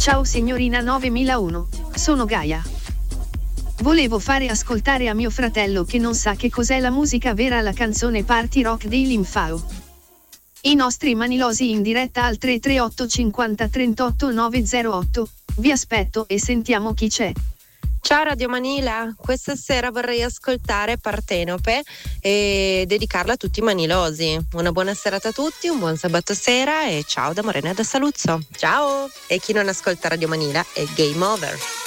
Ciao signorina 9001, sono Gaia. Volevo fare ascoltare a mio fratello che non sa che cos'è la musica vera la canzone Party Rock dei Limfao. I nostri manilosi in diretta al 338 50 38 908. Vi aspetto e sentiamo chi c'è. Ciao Radio Manila, questa sera vorrei ascoltare Partenope e dedicarla a tutti i manilosi. Una buona serata a tutti, un buon sabato sera e ciao da Morena da Saluzzo. Ciao! E chi non ascolta Radio Manila è Game Over.